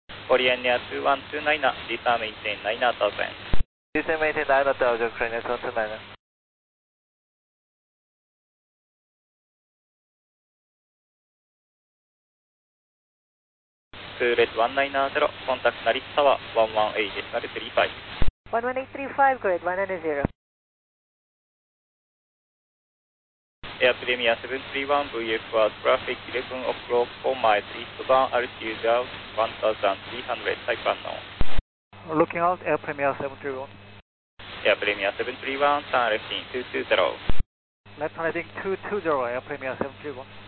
Korean Air 2129, descend maintain 9000. Descend maintain 9000, Korean Air 2129. Red 190, contact Narita Tower 118.35. 11835, go ahead, 190. Air Premier 731, VFR traffic 11 o'clock, 4 miles eastbound, altitude 1300, type unknown. Looking out, Air Premier 731. Air Premier 731, turn left in 220. Left heading 220, Air Premier 731.